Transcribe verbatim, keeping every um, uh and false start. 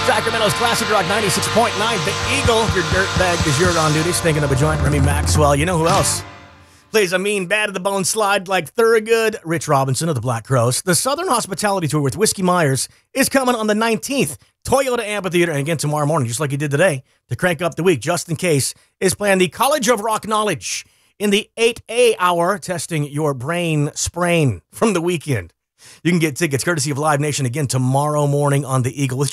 Sacramento's Classic Rock ninety-six point nine. The Eagle, your dirtbag is you're on duty, stinking up a joint. Remy Maxwell, you know who else plays a mean, bad to the bone slide like Thorogood? Rich Robinson of the Black Crows. The Southern Hospitality Tour with Whiskey Myers is coming on the nineteenth. Toyota Amphitheater, and again tomorrow morning, just like he did today, to crank up the week, just in case, is playing the College of Rock Knowledge in the eight A hour, testing your brain sprain from the weekend. You can get tickets courtesy of Live Nation again tomorrow morning on the Eagle.